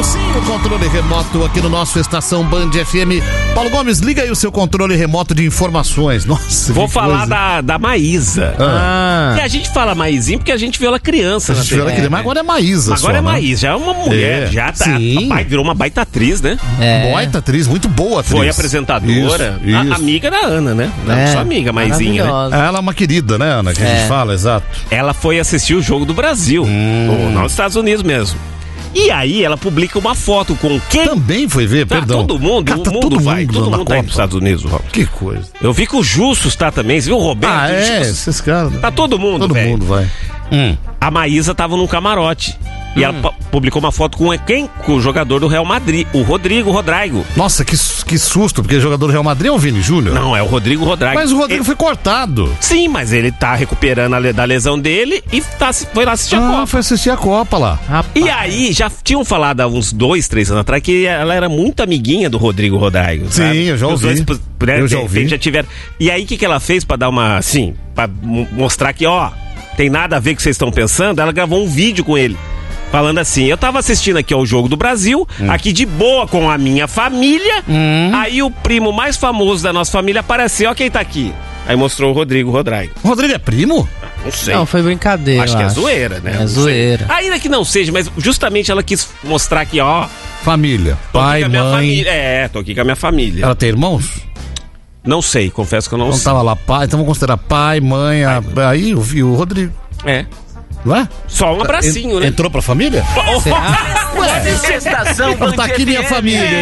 Sim, o controle remoto aqui no nosso Estação Band FM. Paulo Gomes, liga aí o seu controle remoto de informações. Nossa, vou falar da Maísa. Que a gente fala Maisinho porque a gente viu ela criança. A gente viu ela criança, mas agora é Maísa. Agora só, é né? Maísa, já é uma mulher, já tá. Virou uma baita atriz, né? Baita atriz, muito boa atriz. Foi apresentadora, Isso. Amiga da Ana, né? Sua amiga, Maisinha, né? Ela é uma querida, né, Ana? Que a gente fala, exato. Ela foi assistir o Jogo do Brasil, nos Estados Unidos mesmo. E aí ela publica uma foto com quem? Também foi ver, perdão. Todo mundo, Cara, todo mundo vai para os Estados Unidos, Rob. Que coisa. Eu vi que o Justus tá também, você viu o Roberto? Esses caras. Tá todo mundo, Todo mundo vai. A Maísa tava num camarote. E ela publicou uma foto com quem? Com o jogador do Real Madrid, o Rodrigo Rodrigo. Nossa, que susto, porque o jogador do Real Madrid é o Vini Júnior. Não, é o Rodrigo Rodrigo. Mas o Rodrigo foi cortado. Sim, mas ele tá recuperando da lesão dele e foi lá assistir a Copa. Foi assistir a Copa lá. E aí, já tinham falado há uns 2, 3 anos atrás que ela era muito amiguinha do Rodrigo Rodrigo. Sim, sabe? eu já ouvi. Eu já ouvi. Já tiveram. E aí, o que ela fez pra dar uma, assim, pra mostrar que, tem nada a ver com o que vocês estão pensando? Ela gravou um vídeo com ele. Falando assim, eu tava assistindo aqui ao Jogo do Brasil, aqui de boa com a minha família, aí o primo mais famoso da nossa família apareceu, quem tá aqui? Aí mostrou o Rodrigo Rodrigo. O Rodrigo é primo? Não sei. Não, foi brincadeira. Acho que é zoeira, né? É zoeira. Ainda que não seja, mas justamente ela quis mostrar que, família, pai, mãe. Tô aqui com a minha família. Ela tem irmãos? Não sei, confesso que eu não sei. Então tava lá pai, então vamos considerar pai, mãe, aí o Rodrigo. Não é? Só um abracinho, né? Entrou pra família? Será? Estação Band FM. Tá aqui minha família.